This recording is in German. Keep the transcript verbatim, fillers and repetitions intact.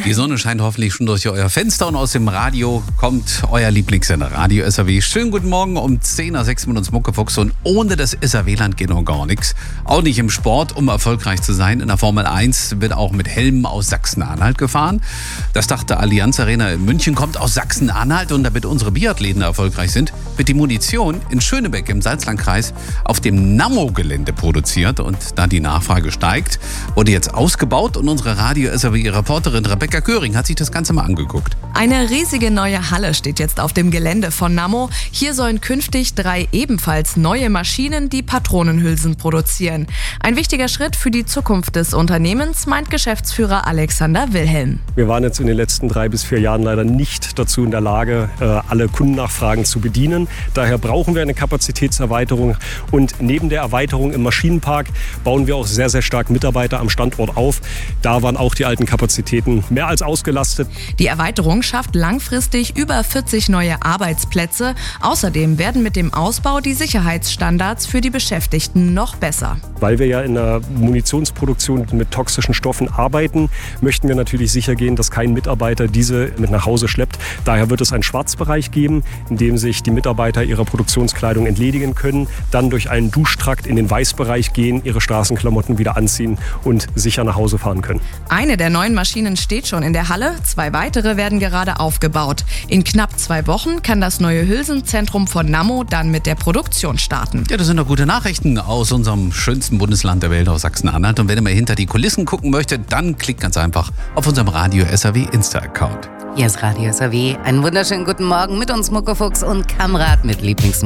Die Sonne scheint hoffentlich schon durch euer Fenster und aus dem Radio kommt euer Lieblingssender Radio S R W. Schönen guten Morgen um zehn Uhr sechs mit uns Muckefuchs und ohne das S R W-Land geht noch gar nichts. Auch nicht im Sport, um erfolgreich zu sein. In der Formel eins wird auch mit Helmen aus Sachsen-Anhalt gefahren. Das Dach der Allianz Arena in München kommt aus Sachsen-Anhalt und damit unsere Biathleten erfolgreich sind, wird die Munition in Schönebeck im Salzlandkreis auf dem Nammo-Gelände produziert und da die Nachfrage steigt, wurde jetzt ausgebaut und unsere Radio S R W-Reporterin Rebecca Köring hat sich das Ganze mal angeguckt. Eine riesige neue Halle steht jetzt auf dem Gelände von Nammo. Hier sollen künftig drei ebenfalls neue Maschinen die Patronenhülsen produzieren. Ein wichtiger Schritt für die Zukunft des Unternehmens, meint Geschäftsführer Alexander Wilhelm. Wir waren jetzt in den letzten drei bis vier Jahren leider nicht dazu in der Lage, alle Kundennachfragen zu bedienen. Daher brauchen wir eine Kapazitätserweiterung und neben der Erweiterung im Maschinenpark bauen wir auch sehr, sehr stark Mitarbeiter am Standort auf. Da waren auch die alten Kapazitäten mehr als ausgelastet. Die Erweiterung schafft langfristig über vierzig neue Arbeitsplätze. Außerdem werden mit dem Ausbau die Sicherheitsstandards für die Beschäftigten noch besser. Weil wir ja in der Munitionsproduktion mit toxischen Stoffen arbeiten, möchten wir natürlich sicher gehen, dass kein Mitarbeiter diese mit nach Hause schleppt. Daher wird es einen Schwarzbereich geben, in dem sich die Mitarbeiter ihrer Produktionskleidung entledigen können, dann durch einen Duschtrakt in den Weißbereich gehen, ihre Straßenklamotten wieder anziehen und sicher nach Hause fahren können. Eine der neuen Maschinen steht schon in der Halle, zwei weitere werden gerade aufgebaut. In knapp zwei Wochen kann das neue Hülsenzentrum von Nammo dann mit der Produktion starten. Ja, das sind doch gute Nachrichten aus unserem schönsten Bundesland der Welt, aus Sachsen-Anhalt. Und wenn ihr mal hinter die Kulissen gucken möchtet, dann klickt ganz einfach auf unserem Radio S R W Insta-Account. Hier ist Radio S R W. Einen wunderschönen guten Morgen mit uns Muckefuchs und Kamrat mit Lieblings